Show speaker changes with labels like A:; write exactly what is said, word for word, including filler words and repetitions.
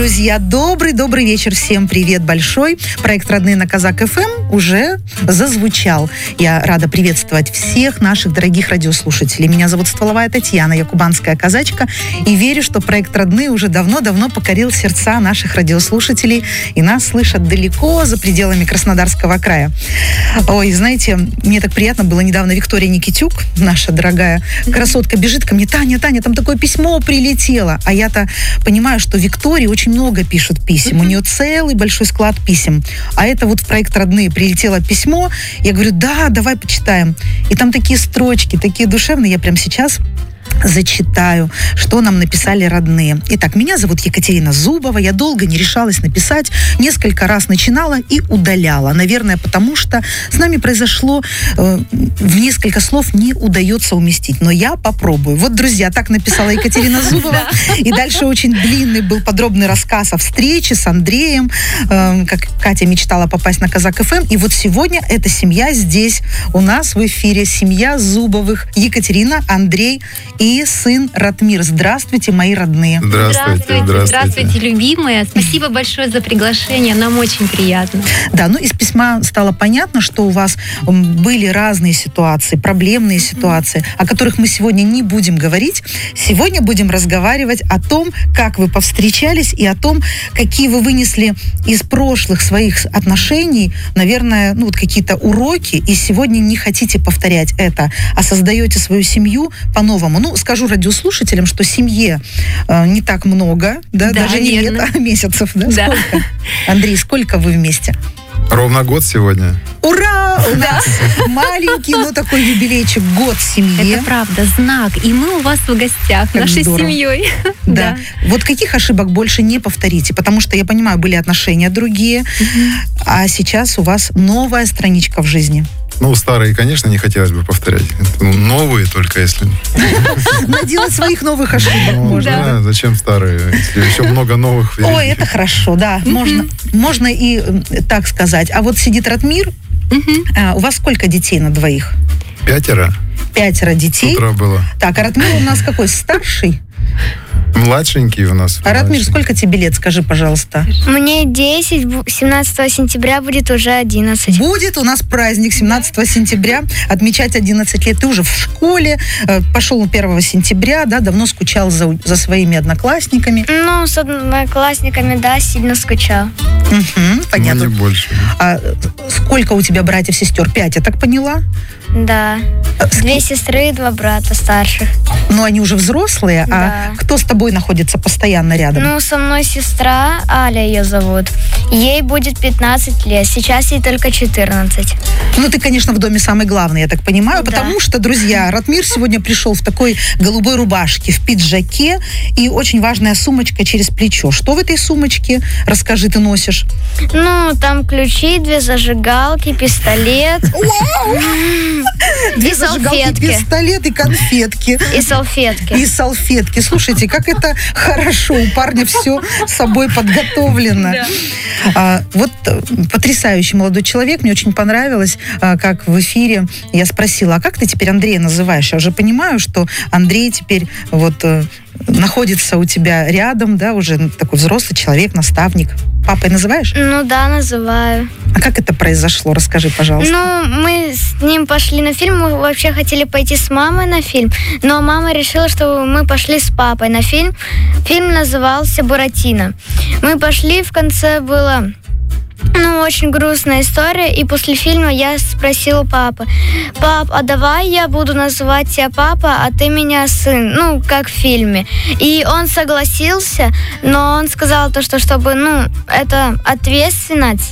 A: Друзья, добрый-добрый вечер. Всем привет большой. Проект «Родные» на Казак эф эм уже зазвучал. Я рада приветствовать всех наших дорогих радиослушателей. Меня зовут Стволовая Татьяна, я кубанская казачка. И верю, что проект «Родные» уже давно-давно покорил сердца наших радиослушателей. И нас слышат далеко за пределами Краснодарского края. Ой, знаете, мне так приятно было недавно. Виктория Никитюк, наша дорогая красотка, бежит ко мне: Таня, Таня, там такое письмо прилетело. А я-то понимаю, что Виктории очень много пишут писем. У нее целый большой склад писем. А это вот в проект «Родные» прилетело письмо. Я говорю: да, давай почитаем. И там такие строчки, такие душевные. Я прямо сейчас зачитаю, что нам написали родные. Итак, меня зовут Екатерина Зубова. Я долго не решалась написать. Несколько раз начинала и удаляла. Наверное, потому что с нами произошло э, в несколько слов не удается уместить. Но я попробую. Вот, друзья, так написала Екатерина Зубова. И дальше очень длинный был подробный рассказ о встрече с Андреем, э, как Катя мечтала попасть на Казак эф эм. И вот сегодня эта семья здесь у нас в эфире. Семья Зубовых. Екатерина, Андрей и сын Ратмир. Здравствуйте, мои родные.
B: Здравствуйте,
C: здравствуйте,
B: здравствуйте,
C: здравствуйте, любимые. Спасибо большое за приглашение, нам очень приятно.
A: Да, ну из письма стало понятно, что у вас были разные ситуации, проблемные ситуации, о которых мы сегодня не будем говорить. Сегодня будем разговаривать о том, как вы повстречались и о том, какие вы вынесли из прошлых своих отношений, наверное, ну вот какие-то уроки, и сегодня не хотите повторять это, а создаете свою семью по-новому. Ну, скажу радиослушателям, что семье э, не так много, да,
C: Да,
A: даже не
C: верно.
A: лет, а месяцев, да?
C: Да.
A: Сколько? Андрей, сколько вы вместе?
B: Ровно год сегодня.
A: Ура! У нас маленький, ну такой юбилейчик, год семье.
C: Это правда, знак. И мы у вас в гостях,
A: Как
C: нашей
A: здорово.
C: семьей.
A: Да. Вот каких ошибок больше не повторите? Потому что, я понимаю, были отношения другие, а сейчас у вас новая страничка в жизни.
B: Ну, старые, конечно, не хотелось бы повторять. Ну, новые только, если...
A: Наделать своих новых ошибок
B: Ну,
A: можно.
B: да, зачем старые, если еще много новых.
A: Ой, это хорошо, да. Можно, можно и э, так сказать. А вот сидит Ратмир. А, у вас сколько детей на двоих?
B: Пятеро
A: Пятеро
B: с
A: детей.
B: утра было.
A: Так, а Ратмир у нас какой? Старший?
B: Младшенький у нас.
A: А Ратмир,
B: младший.
A: сколько тебе лет? Скажи, пожалуйста.
D: Мне десять, бу- семнадцатого сентября будет уже одиннадцать.
A: Будет у нас праздник семнадцатого сентября, отмечать одиннадцать лет. Ты уже в школе, э, пошел первого сентября, да, давно скучал за, за своими одноклассниками.
D: Ну, с одноклассниками, да, сильно скучал.
A: Мгм,
B: Ну,
A: понятно.
B: не больше.
A: А э, сколько у тебя братьев, сестер? Пять, я так поняла?
D: Да.
A: А, с-
D: Две сестры и два брата старших.
A: Ну, они уже взрослые, а
D: Да.
A: кто с тобой находится постоянно рядом?
D: Ну, со мной сестра, Аля ее зовут. Ей будет пятнадцать лет, сейчас ей только четырнадцать.
A: Ну, ты, конечно, в доме самый главный, я так понимаю,
D: Да.
A: потому что, друзья, Ратмир сегодня пришел в такой голубой рубашке, в пиджаке, и очень важная сумочка через плечо. Что в этой сумочке? Расскажи, ты носишь.
D: Ну, там ключи, две зажигалки, пистолет
A: Две
D: и
A: зажигалки,
D: салфетки.
A: пистолет и конфетки.
D: И салфетки.
A: И салфетки. Слушайте, как это хорошо. У парня все с собой подготовлено. А, вот э, потрясающий молодой человек. Мне очень понравилось, а, как в эфире я спросила: а как ты теперь Андрея называешь? Я уже понимаю, что Андрей теперь вот э, находится у тебя рядом, да, уже такой взрослый человек, наставник. Папой называешь?
D: Ну да, называю.
A: А как это произошло? Расскажи, пожалуйста.
D: Ну, мы с ним пошли на фильм, мы вообще хотели пойти с мамой на фильм, но мама решила, что мы пошли с папой на фильм. Фильм назывался «Буратино». Мы пошли, в конце было... Ну, очень грустная история, и после фильма я спросила папы: пап, а давай я буду называть тебя папа, а ты меня сын, ну, как в фильме. И он согласился, но он сказал то, что чтобы, ну, это ответственность,